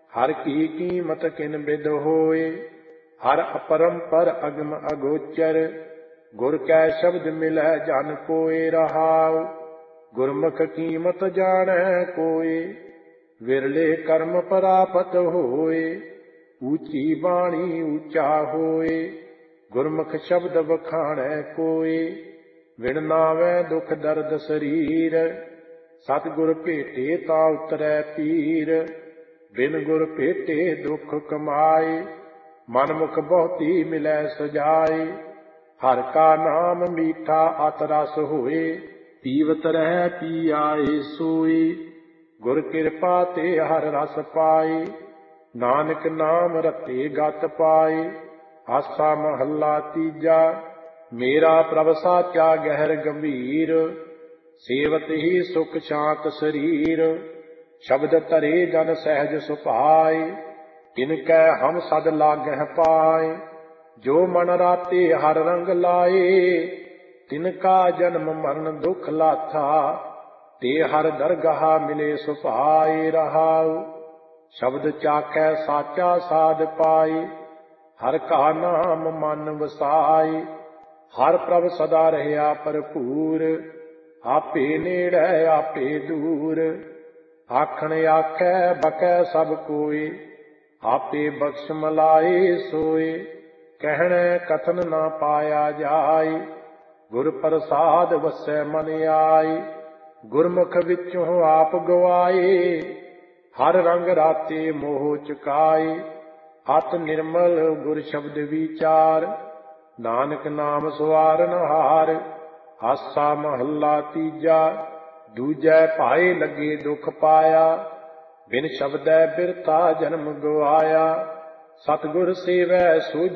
हर की कीमत किन बिद होए, हर अपरंपर अगम अगोचर। गुर कै शब्द मिलै जन कोय रहाउ, गुरमुख कीमत जानै कोय। विरले कर्म परापत होए, ऊंची बाणी ऊंचा होए। गुरमुख शब्द बखाणै कोय, विण नावै दुख दर्द शरीर। सतगुर भेटे ता उतरै पीर, बिन गुर भेटे दुख कमाए। मनमुख बहुती मिलै सजाए, हर का नाम मीठा अत रस होए। पीवत रह पी आए सोए, गुर कृपा ते हर रस पाए। नानक नाम रते गत पाए, आसा महला तीजा। मेरा प्रभ साचा गहर गंभीर, सेवत ही सुख शांत शरीर। शब्द धरे जन सहज सुभाए, तिनकै हम सद लागह पाए। जो मन राते हर रंग लाए, तिनका जन्म मरण दुख लाथा। ते हर दरगाह मिले सुभाए रहाउ, शब्द चाखै साचा साध पाए। हर का नाम मन वसाए, हर प्रभ सदा रहया भरपूर। आपे नेड़ै आपे दूर, आखण आखै बकै सब कोय। आपे बख्श मलाए सोए, कहणै कथन ना पाया जाय। गुर प्रसाद वसै मन आए, गुरमुख विचों आप गवाए। हर रंग राते मोह चुकाए, अत निर्मल गुर शब्द विचार। नानक नाम सवारन हार, आसा महला तीजा। दूजै भाए लगे दुख पाया, बिन शब्दै बिरथा जन्म गवाया। सतगुर सेवै सो